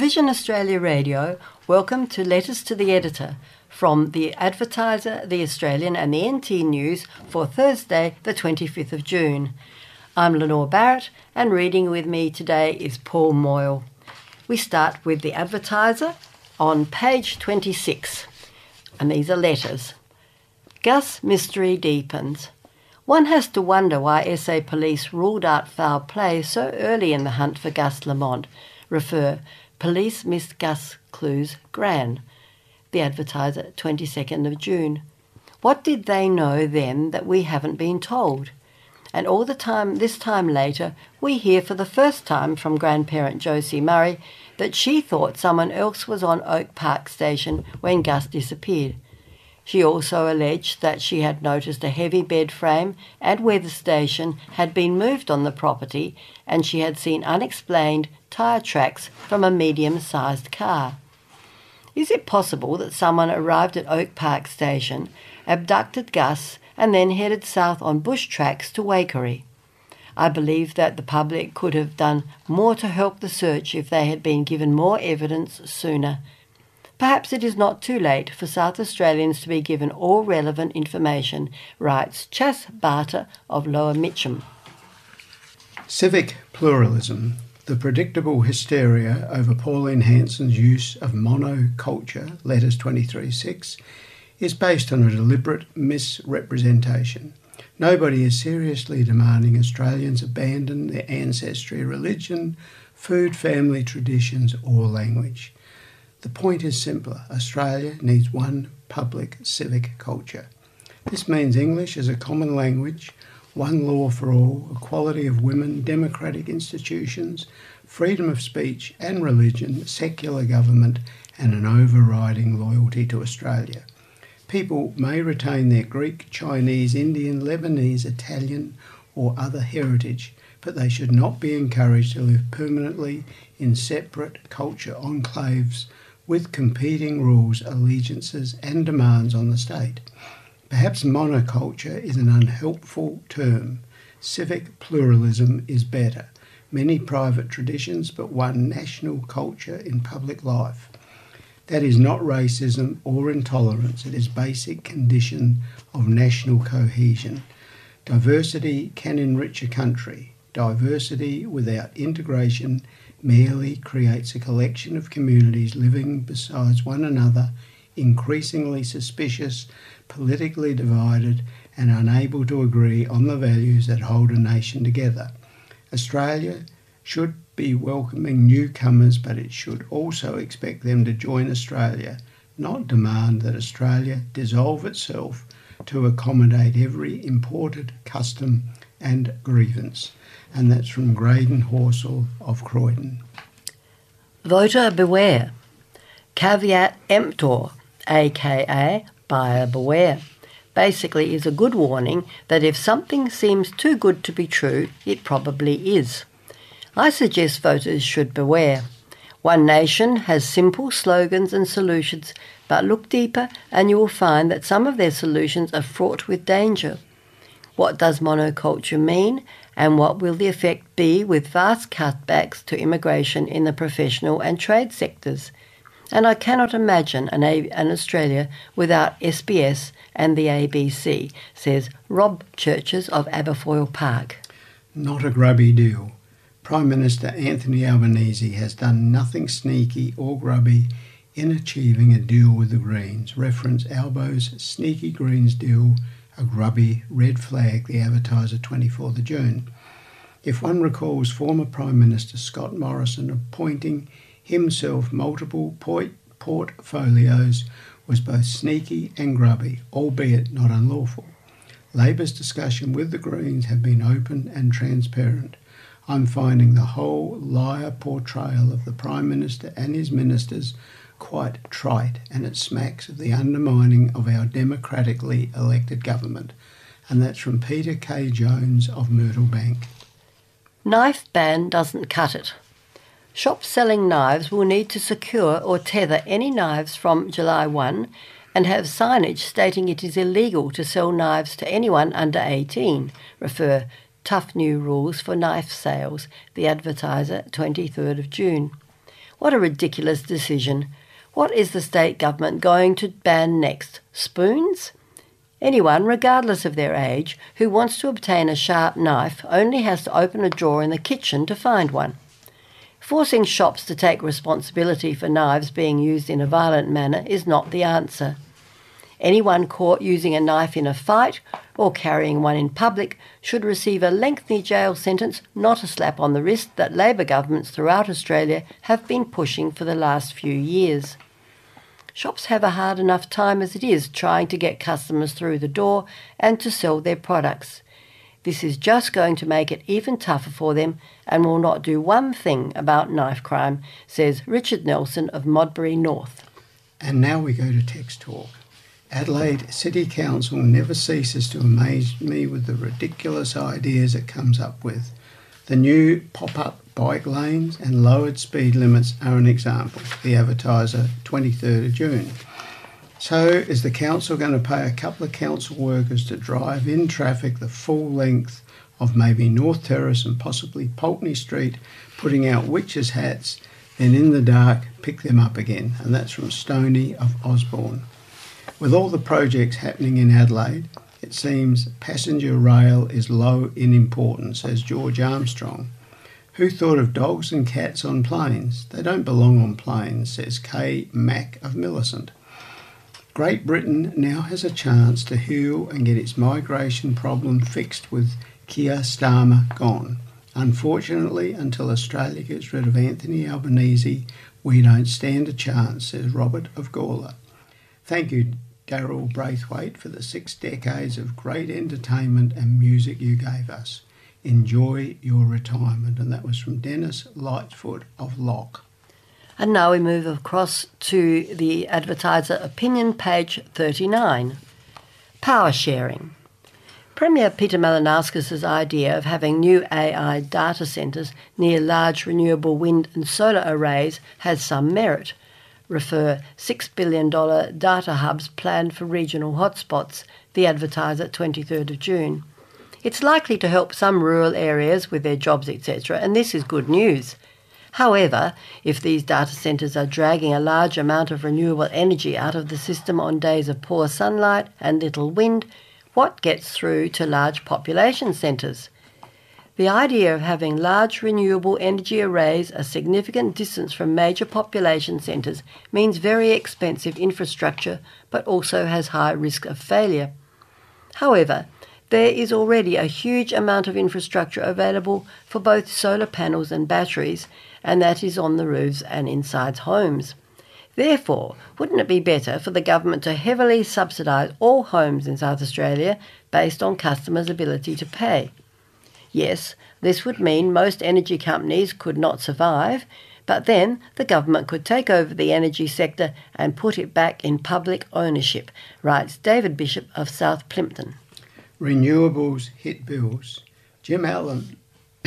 Vision Australia Radio, welcome to Letters to the Editor from The Advertiser, The Australian and the NT News for Thursday the 25th of June. I'm Lenore Barrett and reading with me today is Paul Moyle. We start with The Advertiser on page 26, and these are letters. Gus mystery deepens. One has to wonder why SA Police ruled out foul play so early in the hunt for Gus Lamont. Refer, Police missed Gus clues grand. The Advertiser, 22nd of June. What did they know then that we haven't been told? And all the time, this time later, we hear for the first time from grandparent Josie Murray that she thought someone else was on Oak Park Station when Gus disappeared. She also alleged that she had noticed a heavy bed frame and where the station had been moved on the property, and she had seen unexplained tyre tracks from a medium-sized car. Is it possible that someone arrived at Oak Park Station, abducted Gus, and then headed south on bush tracks to Waikerie? I believe that the public could have done more to help the search if they had been given more evidence sooner. Perhaps it is not too late for South Australians to be given all relevant information, writes Chas Barter of Lower Mitcham. Civic pluralism, the predictable hysteria over Pauline Hanson's use of monoculture, letters 23.6, is based on a deliberate misrepresentation. Nobody is seriously demanding Australians abandon their ancestry, religion, food, family, traditions or language. The point is simpler. Australia needs one public civic culture. This means English as a common language, one law for all, equality of women, democratic institutions, freedom of speech and religion, secular government, and an overriding loyalty to Australia. People may retain their Greek, Chinese, Indian, Lebanese, Italian or other heritage, but they should not be encouraged to live permanently in separate culture enclaves with competing rules, allegiances and demands on the state. Perhaps monoculture is an unhelpful term. Civic pluralism is better. Many private traditions, but one national culture in public life. That is not racism or intolerance. It is basic condition of national cohesion. Diversity can enrich a country. Diversity without integration merely creates a collection of communities living beside one another, increasingly suspicious, politically divided, and unable to agree on the values that hold a nation together. Australia should be welcoming newcomers, but it should also expect them to join Australia, not demand that Australia dissolve itself to accommodate every imported custom and grievance. And that's from Graydon Horsell of Croydon. Voter beware. Caveat emptor, aka buyer beware, basically is a good warning that if something seems too good to be true, it probably is. I suggest voters should beware. One Nation has simple slogans and solutions, but look deeper and you will find that some of their solutions are fraught with danger. What does monoculture mean, and what will the effect be with vast cutbacks to immigration in the professional and trade sectors? And I cannot imagine an Australia without SBS and the ABC, says Rob Churches of Aberfoyle Park. Not a grubby deal. Prime Minister Anthony Albanese has done nothing sneaky or grubby in achieving a deal with the Greens. Reference Albo's sneaky Greens deal, a grubby red flag, The Advertiser, 24th of June. If one recalls former Prime Minister Scott Morrison appointing himself multiple portfolios was both sneaky and grubby, albeit not unlawful. Labor's discussion with the Greens have been open and transparent. I'm finding the whole liar portrayal of the Prime Minister and his ministers quite trite, and it smacks of the undermining of our democratically elected government. And that's from Peter K. Jones of Myrtle Bank. Knife ban doesn't cut it. Shops selling knives will need to secure or tether any knives from July 1 and have signage stating it is illegal to sell knives to anyone under 18. Refer tough new rules for knife sales, The Advertiser, 23rd of June. What a ridiculous decision. What is the state government going to ban next? Spoons? Anyone, regardless of their age, who wants to obtain a sharp knife only has to open a drawer in the kitchen to find one. Forcing shops to take responsibility for knives being used in a violent manner is not the answer. Anyone caught using a knife in a fight or carrying one in public should receive a lengthy jail sentence, not a slap on the wrist that Labor governments throughout Australia have been pushing for the last few years. Shops have a hard enough time as it is trying to get customers through the door and to sell their products. This is just going to make it even tougher for them and will not do one thing about knife crime, says Richard Nelson of Modbury North. And now we go to Text Talk. Adelaide City Council never ceases to amaze me with the ridiculous ideas it comes up with. The new pop-up bike lanes and lowered speed limits are an example. The Advertiser, 23rd of June. So is the council going to pay a couple of council workers to drive in traffic the full length of maybe North Terrace and possibly Pulteney Street, putting out witches' hats, then in the dark pick them up again? And that's from Stoney of Osborne. With all the projects happening in Adelaide, it seems passenger rail is low in importance, says George Armstrong. Who thought of dogs and cats on planes? They don't belong on planes, says Kay Mack of Millicent. Great Britain now has a chance to heal and get its migration problem fixed with Keir Starmer gone. Unfortunately, until Australia gets rid of Anthony Albanese, we don't stand a chance, says Robert of Gawler. Thank you, Daryl Braithwaite, for the 6 decades of great entertainment and music you gave us. Enjoy your retirement. And that was from Dennis Lightfoot of Lock. And now we move across to the Advertiser opinion, page 39. Power sharing. Premier Peter Malinauskas' idea of having new AI data centres near large renewable wind and solar arrays has some merit. Refer $6 billion data hubs planned for regional hotspots, the Advertiser, 23rd of June. It's likely to help some rural areas with their jobs, etc., and this is good news. However, if these data centres are dragging a large amount of renewable energy out of the system on days of poor sunlight and little wind, what gets through to large population centres? The idea of having large renewable energy arrays a significant distance from major population centres means very expensive infrastructure, but also has high risk of failure. However, there is already a huge amount of infrastructure available for both solar panels and batteries, and that is on the roofs and inside homes. Therefore, wouldn't it be better for the government to heavily subsidise all homes in South Australia based on customers' ability to pay? Yes, this would mean most energy companies could not survive, but then the government could take over the energy sector and put it back in public ownership, writes David Bishop of South Plympton. Renewables hit bills. Jim Allen,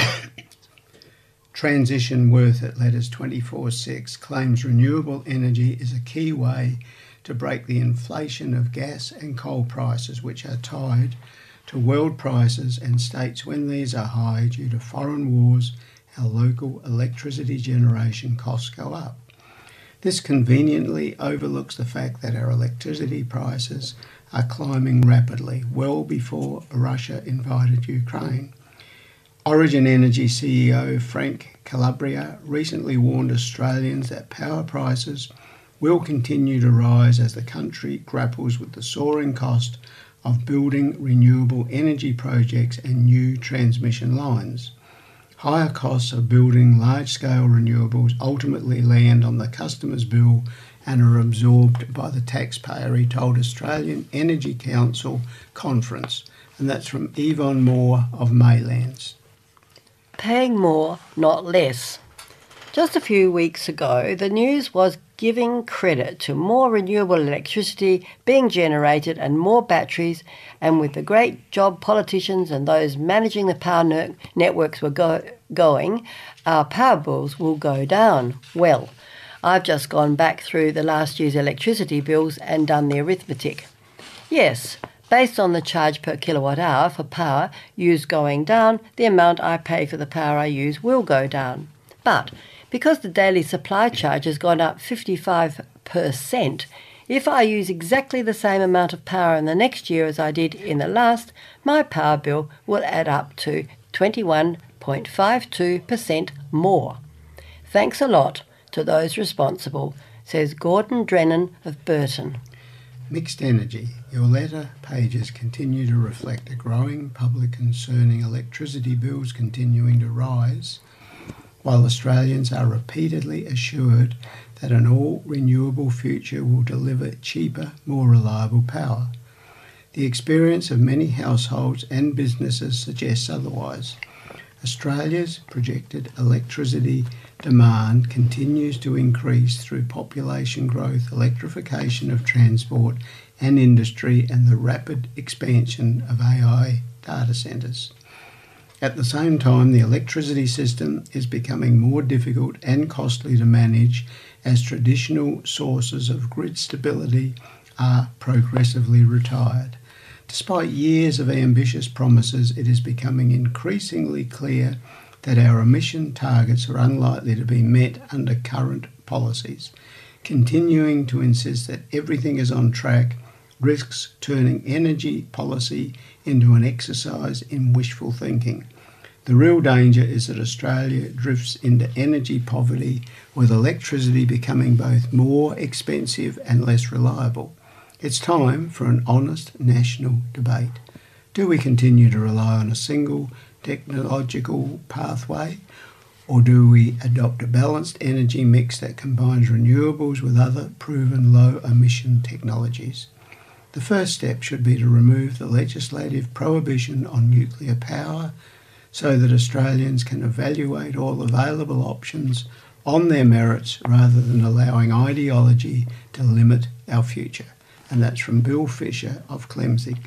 Transition Worth It, Letters 24/6, claims renewable energy is a key way to break the inflation of gas and coal prices, which are tied to world prices, and states when these are high due to foreign wars, our local electricity generation costs go up. This conveniently overlooks the fact that our electricity prices are climbing rapidly, well before Russia invaded Ukraine. Origin Energy CEO Frank Calabria recently warned Australians that power prices will continue to rise as the country grapples with the soaring cost of building renewable energy projects and new transmission lines. Higher costs of building large-scale renewables ultimately land on the customer's bill and are absorbed by the taxpayer, he told Australian Energy Council conference. And that's from Yvonne Moore of Maylands. Paying more, not less. Just a few weeks ago, the news was giving credit to more renewable electricity being generated and more batteries, and with the great job politicians and those managing the power networks were going, our power bills will go down. Well, I've just gone back through the last year's electricity bills and done the arithmetic. Yes, based on the charge per kilowatt hour for power used going down, the amount I pay for the power I use will go down. But Because the daily supply charge has gone up 55%, if I use exactly the same amount of power in the next year as I did in the last, my power bill will add up to 21.52% more. Thanks a lot to those responsible, says Gordon Drennan of Burton. Mixed energy. Your letter pages continue to reflect a growing public concerning electricity bills continuing to rise, while Australians are repeatedly assured that an all-renewable future will deliver cheaper, more reliable power. The experience of many households and businesses suggests otherwise. Australia's projected electricity demand continues to increase through population growth, electrification of transport and industry, and the rapid expansion of AI data centres. At the same time, the electricity system is becoming more difficult and costly to manage as traditional sources of grid stability are progressively retired. Despite years of ambitious promises, it is becoming increasingly clear that our emission targets are unlikely to be met under current policies. Continuing to insist that everything is on track risks turning energy policy into an exercise in wishful thinking. The real danger is that Australia drifts into energy poverty, with electricity becoming both more expensive and less reliable. It's time for an honest national debate. Do we continue to rely on a single technological pathway, or do we adopt a balanced energy mix that combines renewables with other proven low-emission technologies? The first step should be to remove the legislative prohibition on nuclear power so that Australians can evaluate all available options on their merits rather than allowing ideology to limit our future. And that's from Bill Fisher of Clemsig.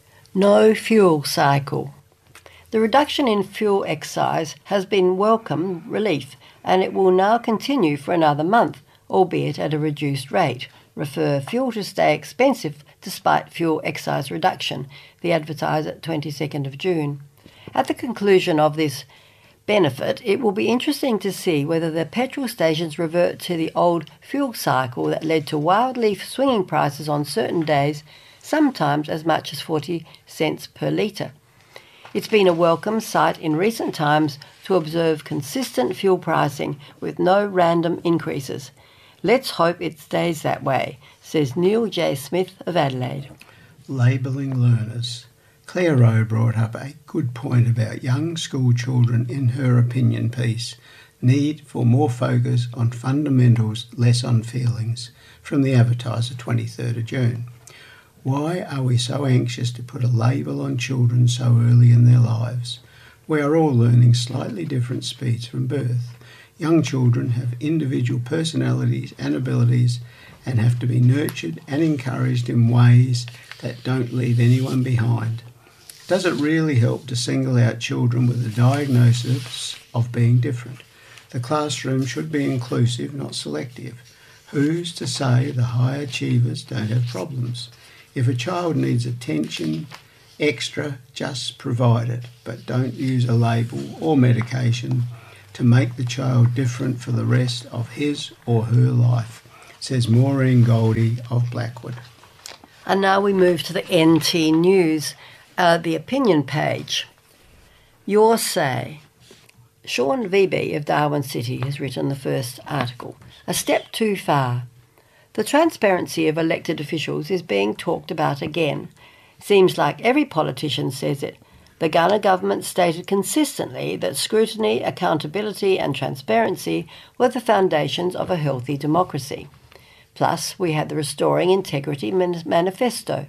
No fuel cycle. The reduction in fuel excise has been welcome relief, and it will now continue for another month, albeit at a reduced rate. Refer fuel to stay expensive despite fuel excise reduction, the Advertiser, 22nd of June. At the conclusion of this benefit, it will be interesting to see whether the petrol stations revert to the old fuel cycle that led to wildly swinging prices on certain days, sometimes as much as 40 cents per litre. It's been a welcome sight in recent times to observe consistent fuel pricing with no random increases. Let's hope it stays that way, says Neil J. Smith of Adelaide. Labelling learners. Claire Rowe brought up a good point about young school children in her opinion piece, Need for More Focus on Fundamentals, Less on Feelings, from the Advertiser, 23rd of June. Why are we so anxious to put a label on children so early in their lives? We are all learning slightly different speeds from birth. Young children have individual personalities and abilities and have to be nurtured and encouraged in ways that don't leave anyone behind. Does it really help to single out children with a diagnosis of being different? The classroom should be inclusive, not selective. Who's to say the high achievers don't have problems? If a child needs attention, extra, just provide it, but don't use a label or medication to make the child different for the rest of his or her life, says Maureen Goldie of Blackwood. And now we move to the NT News, the opinion page. Your say. Sean VB of Darwin City has written the first article. A step too far. The transparency of elected officials is being talked about again. Seems like every politician says it. The Gunner government stated consistently that scrutiny, accountability and transparency were the foundations of a healthy democracy. Plus, we had the Restoring Integrity Manifesto.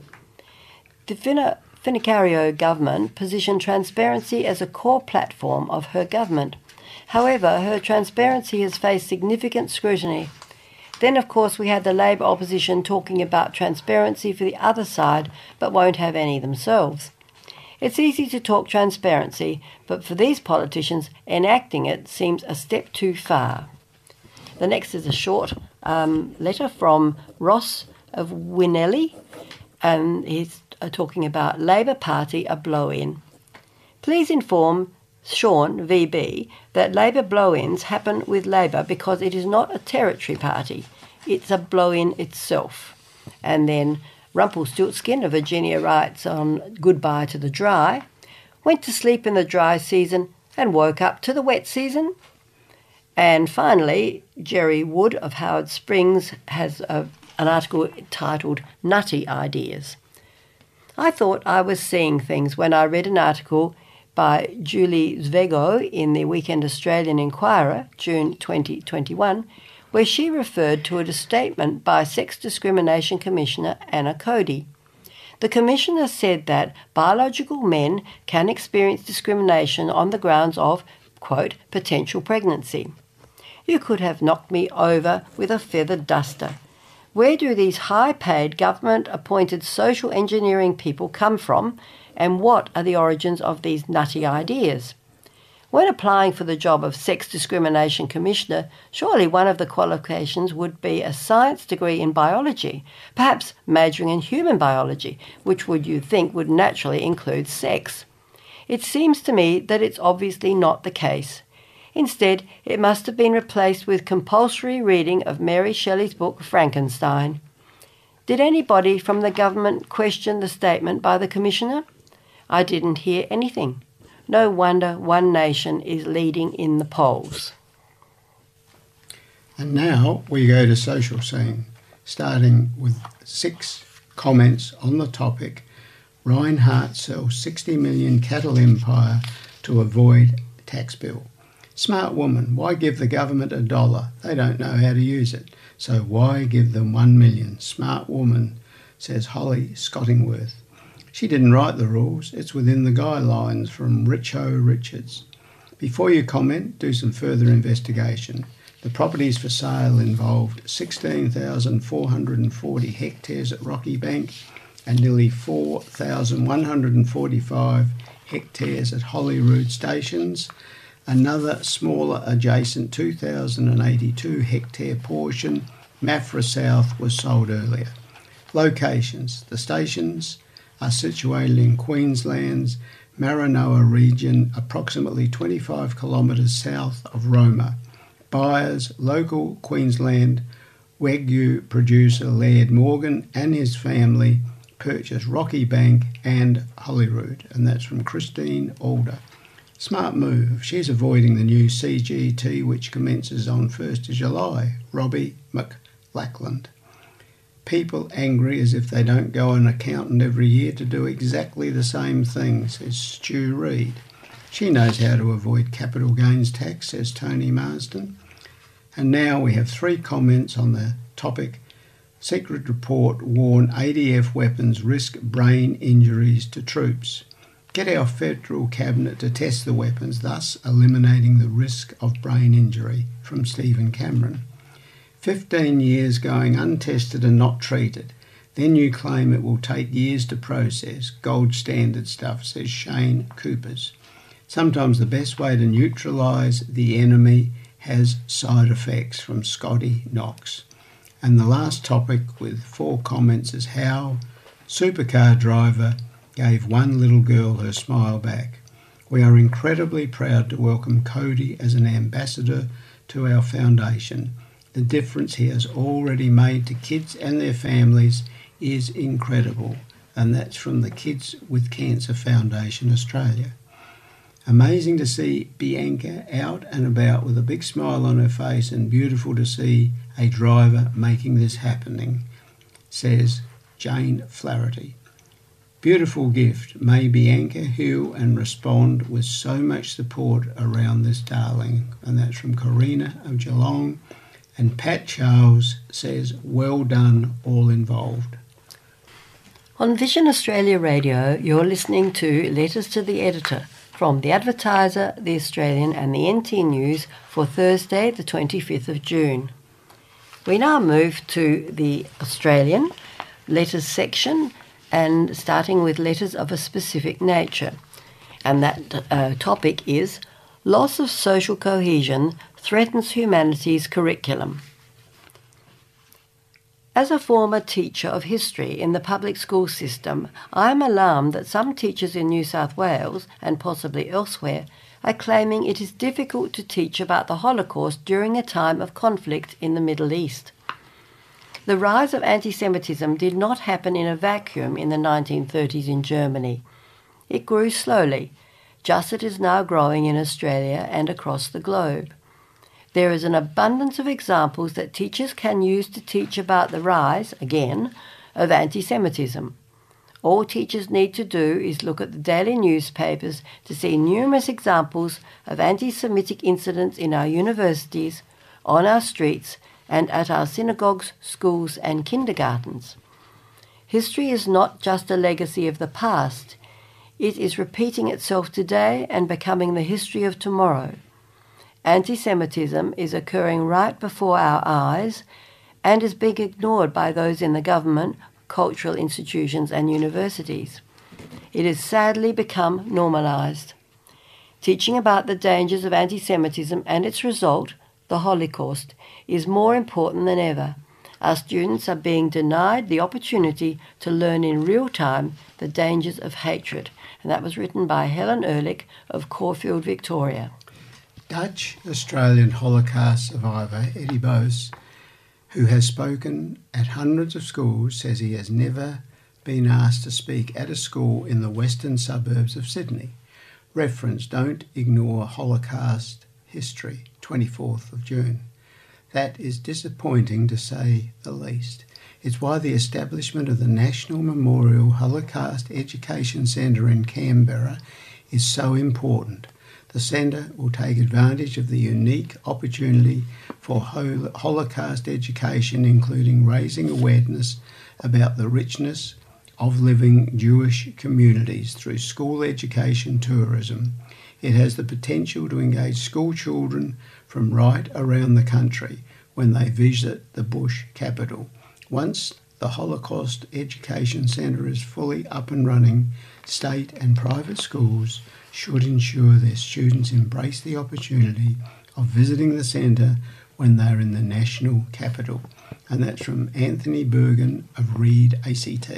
The Finnicario government positioned transparency as a core platform of her government. However, her transparency has faced significant scrutiny. Then, of course, we had the Labor opposition talking about transparency for the other side, but won't have any themselves. It's easy to talk transparency, but for these politicians, enacting it seems a step too far. The next is a short letter from Ross of Winelli, and he's talking about Labor Party a blow-in. Please inform Sean VB, that Labor blow-ins happen with Labor because it is not a territory party. It's a blow-in itself. And then Rumpelstiltskin of Virginia writes on Goodbye to the Dry, went to sleep in the dry season and woke up to the wet season. And finally, Jerry Wood of Howard Springs has an article titled Nutty Ideas. I thought I was seeing things when I read an article by Julie Zvego in the Weekend Australian Inquirer, June 2021, where she referred to a statement by Sex Discrimination Commissioner Anna Cody. The Commissioner said that biological men can experience discrimination on the grounds of, quote, potential pregnancy. You could have knocked me over with a feather duster. Where do these high-paid, government-appointed social engineering people come from, and what are the origins of these nutty ideas? When applying for the job of Sex Discrimination Commissioner, surely one of the qualifications would be a science degree in biology, perhaps majoring in human biology, which you think would naturally include sex. It seems to me that it's obviously not the case. Instead, it must have been replaced with compulsory reading of Mary Shelley's book Frankenstein. Did anybody from the government question the statement by the Commissioner? I didn't hear anything. No wonder One Nation is leading in the polls. And now we go to Social Scene, starting with 6 comments on the topic, Reinhardt sells 60 million cattle empire to avoid tax bill. Smart woman, why give the government $1? They don't know how to use it. So why give them 1 million? Smart woman, says Holly Scottingworth. She didn't write the rules. It's within the guidelines from Richo Richards. Before you comment, do some further investigation. The properties for sale involved 16,440 hectares at Rocky Bank and nearly 4,145 hectares at Holyrood Stations. Another smaller adjacent 2,082 hectare portion, Maffra South, was sold earlier. Locations. The stations are situated in Queensland's Maranoa region, approximately 25 kilometres south of Roma. Buyers, local Queensland Wagyu producer Laird Morgan and his family purchased Rocky Bank and Holyrood, and that's from Christine Alder. Smart move. She's avoiding the new CGT, which commences on 1st of July. Robbie McLachlan. People angry as if they don't go an accountant every year to do exactly the same thing, says Stu Reid. She knows how to avoid capital gains tax, says Tony Marsden. And now we have 3 comments on the topic. Secret report warn ADF weapons risk brain injuries to troops. Get our federal cabinet to test the weapons, thus eliminating the risk of brain injury, from Stephen Cameron. 15 years going untested and not treated. Then you claim it will take years to process. Gold standard stuff, says Shane Coopers. Sometimes the best way to neutralise the enemy has side effects, from Scotty Knox. And the last topic with 4 comments is how supercar driver gave one little girl her smile back. We are incredibly proud to welcome Cody as an ambassador to our foundation. The difference he has already made to kids and their families is incredible, and that's from the Kids with Cancer Foundation Australia. Amazing to see Bianca out and about with a big smile on her face, and beautiful to see a driver making this happening, says Jane Flaherty. Beautiful gift. May Bianca heal and respond with so much support around this darling. And that's from Karina of Geelong. And Pat Charles says, well done, all involved. On Vision Australia Radio, you're listening to Letters to the Editor from The Advertiser, The Australian and the NT News for Thursday, the 25th of June. We now move to the Australian letters section, and starting with letters of a specific nature. And that topic is Loss of Social Cohesion Threatens Humanities Curriculum. As a former teacher of history in the public school system, I am alarmed that some teachers in New South Wales, and possibly elsewhere, are claiming it is difficult to teach about the Holocaust during a time of conflict in the Middle East. The rise of anti-Semitism did not happen in a vacuum in the 1930s in Germany. It grew slowly, just as it is now growing in Australia and across the globe. There is an abundance of examples that teachers can use to teach about the rise, again, of anti-Semitism. All teachers need to do is look at the daily newspapers to see numerous examples of anti-Semitic incidents in our universities, on our streets, and at our synagogues, schools, and kindergartens. History is not just a legacy of the past. It is repeating itself today and becoming the history of tomorrow. Anti-Semitism is occurring right before our eyes and is being ignored by those in the government, cultural institutions and universities. It has sadly become normalised. Teaching about the dangers of anti-Semitism and its result, the Holocaust, is more important than ever. Our students are being denied the opportunity to learn in real time the dangers of hatred. And that was written by Helen Ehrlich of Caulfield, Victoria. Dutch-Australian Holocaust survivor Eddie Bos, who has spoken at hundreds of schools, says he has never been asked to speak at a school in the western suburbs of Sydney. Reference: don't ignore Holocaust history, 24th of June. That is disappointing to say the least. It's why the establishment of the National Memorial Holocaust Education Centre in Canberra is so important. The centre will take advantage of the unique opportunity for Holocaust education, including raising awareness about the richness of living Jewish communities through school education tourism. It has the potential to engage school children from right around the country when they visit the Bush capital. Once the Holocaust Education Centre is fully up and running, state and private schools should ensure their students embrace the opportunity of visiting the centre when they're in the national capital. And that's from Anthony Bergen of Reed ACT.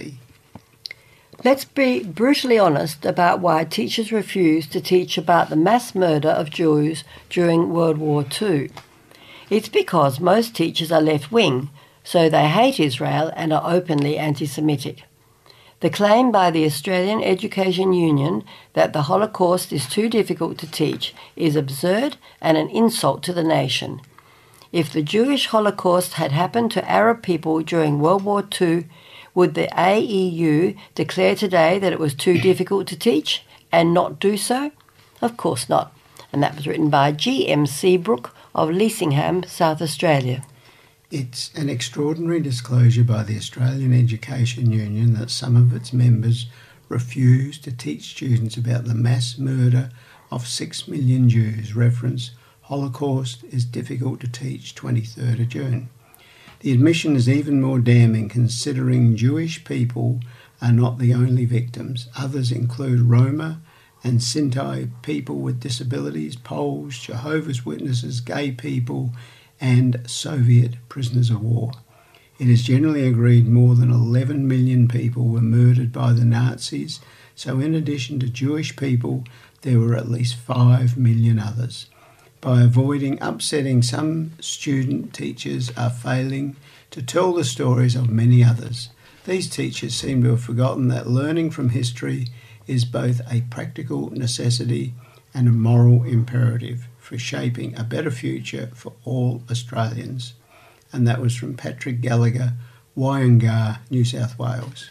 Let's be brutally honest about why teachers refuse to teach about the mass murder of Jews during World War II. It's because most teachers are left-wing, so they hate Israel and are openly anti-Semitic. The claim by the Australian Education Union that the Holocaust is too difficult to teach is absurd and an insult to the nation. If the Jewish Holocaust had happened to Arab people during World War II, would the AEU declare today that it was too difficult to teach and not do so? Of course not. And that was written by G.M. Seabrook of Leasingham, South Australia. It's an extraordinary disclosure by the Australian Education Union that some of its members refuse to teach students about the mass murder of 6 million Jews. Reference: Holocaust is difficult to teach, 23rd of June. The admission is even more damning considering Jewish people are not the only victims. Others include Roma and Sinti people with disabilities, Poles, Jehovah's Witnesses, gay people, and Soviet prisoners of war. It is generally agreed more than 11 million people were murdered by the Nazis, so in addition to Jewish people, there were at least 5 million others. By avoiding upsetting some student, teachers are failing to tell the stories of many others. These teachers seem to have forgotten that learning from history is both a practical necessity and a moral imperative for shaping a better future for all Australians. And that was from Patrick Gallagher, Wyongar, New South Wales.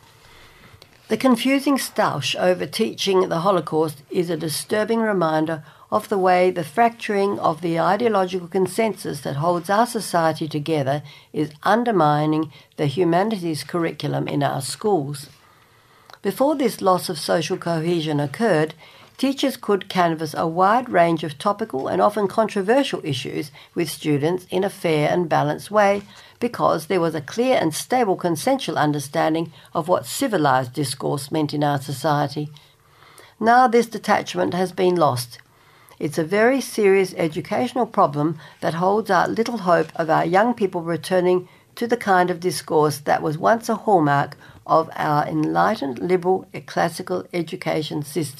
The confusing stoush over teaching the Holocaust is a disturbing reminder of the way the fracturing of the ideological consensus that holds our society together is undermining the humanities curriculum in our schools. Before this loss of social cohesion occurred, teachers could canvass a wide range of topical and often controversial issues with students in a fair and balanced way because there was a clear and stable consensual understanding of what civilised discourse meant in our society. Now this detachment has been lost. It's a very serious educational problem that holds out little hope of our young people returning to the kind of discourse that was once a hallmark of our enlightened, liberal, classical education system.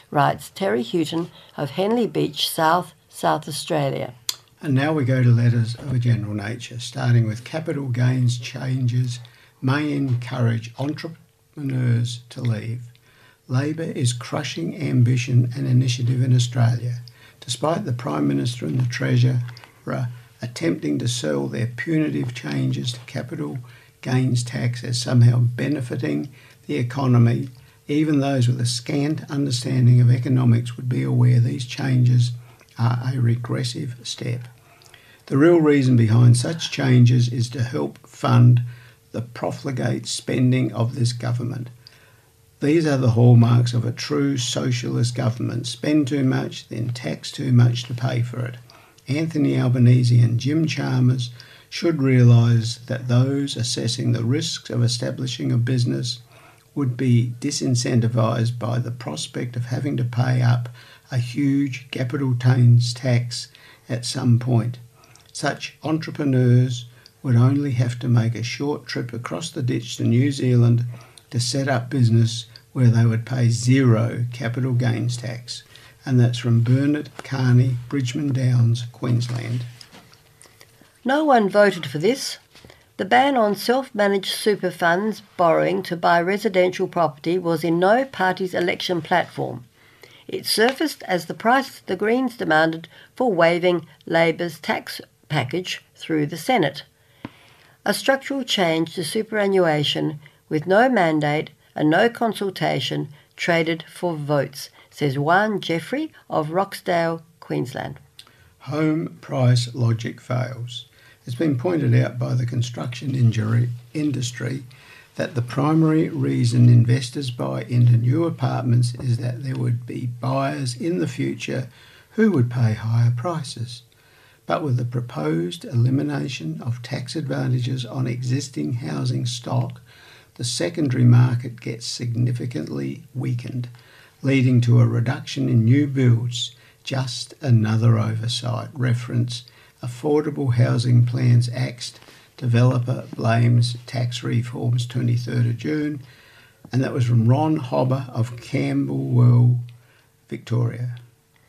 writes Terry Houghton of Henley Beach, South Australia. And now we go to letters of a general nature, starting with capital gains changes may encourage entrepreneurs to leave. Labor is crushing ambition and initiative in Australia, despite the Prime Minister and the Treasurer attempting to sell their punitive changes to capital gains tax as somehow benefiting the economy. Even those with a scant understanding of economics would be aware these changes are a regressive step. The real reason behind such changes is to help fund the profligate spending of this government. These are the hallmarks of a true socialist government: spend too much, then tax too much to pay for it. Anthony Albanese and Jim Chalmers should realise that those assessing the risks of establishing a business would be disincentivised by the prospect of having to pay up a huge capital gains tax at some point. Such entrepreneurs would only have to make a short trip across the ditch to New Zealand to set up business where they would pay zero capital gains tax. And that's from Bernard Carney, Bridgeman Downs, Queensland. No one voted for this. The ban on self-managed super funds borrowing to buy residential property was in no party's election platform. It surfaced as the price the Greens demanded for waiving Labor's tax package through the Senate. A structural change to superannuation with no mandate and no consultation traded for votes, says Juan Jeffrey of Roxdale, Queensland. Home price logic fails. It's been pointed out by the construction industry that the primary reason investors buy into new apartments is that there would be buyers in the future who would pay higher prices. But with the proposed elimination of tax advantages on existing housing stock, the secondary market gets significantly weakened, leading to a reduction in new builds. Just another oversight. Reference Affordable Housing Plans Act. Developer blames tax reforms 23rd of June. And that was from Ron Hobber of Camberwell, Victoria.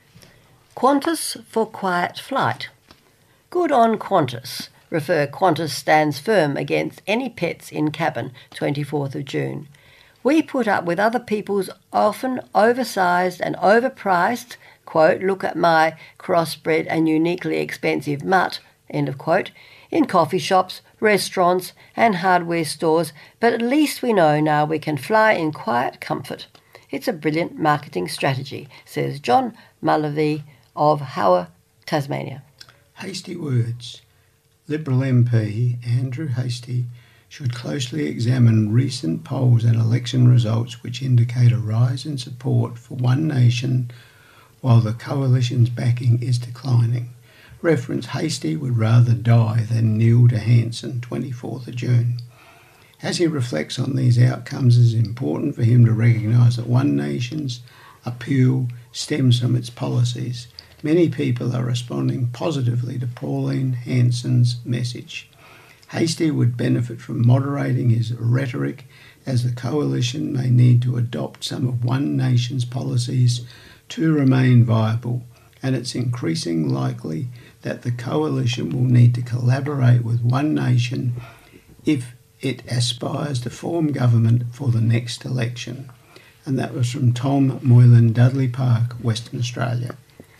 Qantas for quiet flight. Good on Qantas. Refer Qantas stands firm against any pets in cabin, 24th of June. We put up with other people's often oversized and overpriced, quote, look at my crossbred and uniquely expensive mutt, end of quote, in coffee shops, restaurants and hardware stores, but at least we know now we can fly in quiet comfort. It's a brilliant marketing strategy, says John Mullavey of Hower, Tasmania. Hasty words. Liberal MP Andrew Hastie should closely examine recent polls and election results which indicate a rise in support for one nation while the coalition's backing is declining. Reference Hastie would rather die than kneel to Hanson, 24th of June. As he reflects on these outcomes, it is important for him to recognise that One Nation's appeal stems from its policies. Many people are responding positively to Pauline Hanson's message. Hastie would benefit from moderating his rhetoric, as the coalition may need to adopt some of One Nation's policies to remain viable, and it's increasingly likely that the coalition will need to collaborate with One Nation if it aspires to form government for the next election. And that was from Tom Moylan, Dudley Park, Western Australia.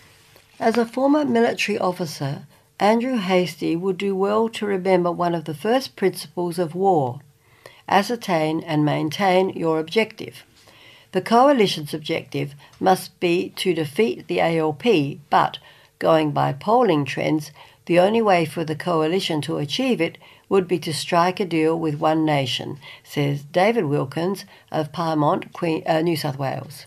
As a former military officer, Andrew Hastie would do well to remember one of the first principles of war: ascertain and maintain your objective. The coalition's objective must be to defeat the ALP, but, going by polling trends, the only way for the coalition to achieve it would be to strike a deal with One Nation, says David Wilkins of Pyrmont, New South Wales.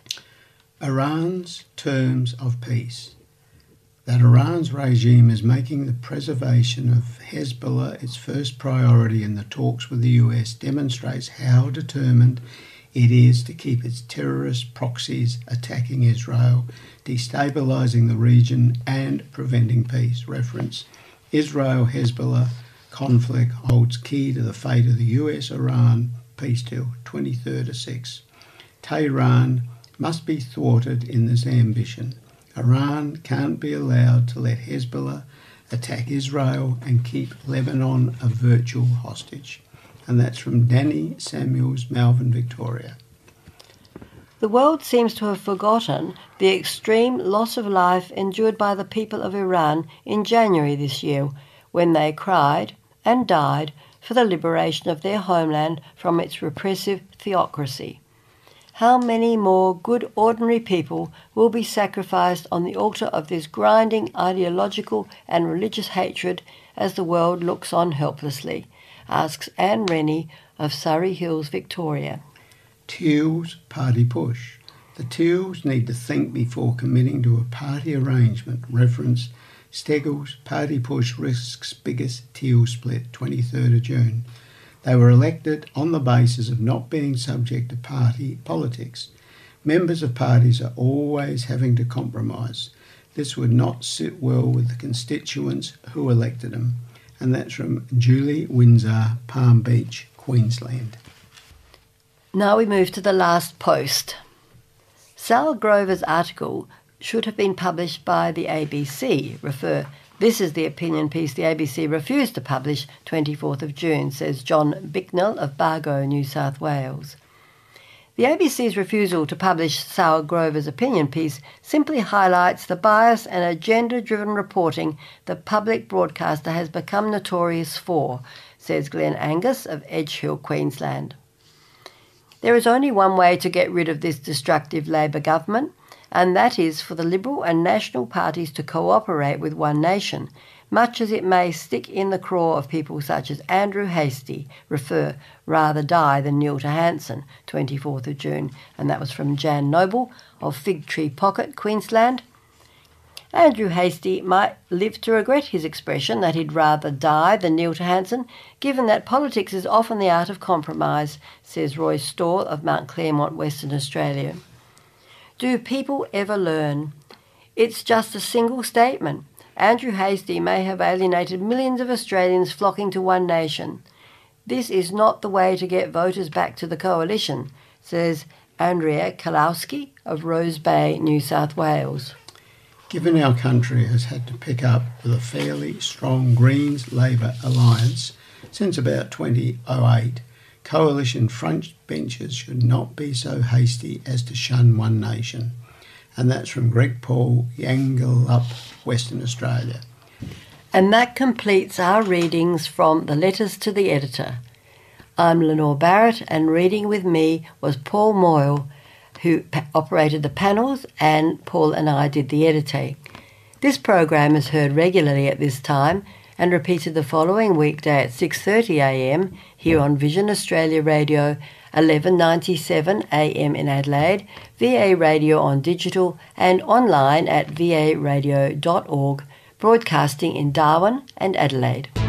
Iran's terms of peace. That Iran's regime is making the preservation of Hezbollah its first priority in the talks with the US demonstrates how determined it is to keep its terrorist proxies attacking Israel, destabilising the region and preventing peace. Reference Israel-Hezbollah conflict holds key to the fate of the US-Iran peace deal, 23rd of 6. Tehran must be thwarted in this ambition. Iran can't be allowed to let Hezbollah attack Israel and keep Lebanon a virtual hostage. And that's from Danny Samuels, Melbourne, Victoria. The world seems to have forgotten the extreme loss of life endured by the people of Iran in January this year, when they cried and died for the liberation of their homeland from its repressive theocracy. How many more good ordinary people will be sacrificed on the altar of this grinding ideological and religious hatred as the world looks on helplessly, asks Anne Rennie of Surrey Hills, Victoria. Teals party push. The Teals need to think before committing to a party arrangement, referenced Steggles Party Push risks biggest Teal split, 23rd of June. They were elected on the basis of not being subject to party politics. Members of parties are always having to compromise. This would not sit well with the constituents who elected them. And that's from Julie Windsor, Palm Beach, Queensland. Now we move to the last post. Sal Grover's article should have been published by the ABC. This is the opinion piece the ABC refused to publish 24th of June, says John Bicknell of Bargo, New South Wales. The ABC's refusal to publish Sal Grover's opinion piece simply highlights the bias and agenda-driven reporting the public broadcaster has become notorious for, says Glenn Angus of Edge Hill, Queensland. There is only one way to get rid of this destructive Labor government, and that is for the Liberal and National parties to cooperate with One Nation, much as it may stick in the craw of people such as Andrew Hastie, rather die than kneel to Hanson, 24th of June, and that was from Jan Noble of Fig Tree Pocket, Queensland. Andrew Hastie might live to regret his expression that he'd rather die than kneel to Hanson, given that politics is often the art of compromise, says Roy Storr of Mount Claremont, Western Australia. Do people ever learn? It's just a single statement. Andrew Hastie may have alienated millions of Australians flocking to One Nation. This is not the way to get voters back to the coalition, says Andrea Kalowski of Rose Bay, New South Wales. Given our country has had to pick up with a fairly strong Greens-Labor alliance since about 2008, coalition front benches should not be so hasty as to shun One Nation. And that's from Greg Paul, Yangalup, Western Australia. And that completes our readings from the Letters to the Editor. I'm Lenore Barrett, and reading with me was Paul Moyle, who operated the panels, and Paul and I did the editing. This program is heard regularly at this time and repeated the following weekday at 6:30am here on Vision Australia Radio, 1197am in Adelaide, VA Radio on digital and online at varadio.org, broadcasting in Darwin and Adelaide.